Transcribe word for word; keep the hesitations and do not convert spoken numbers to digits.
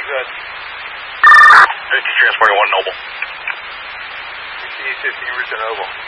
good. fifty transporting one Noble. fifty fifty, route to Noble.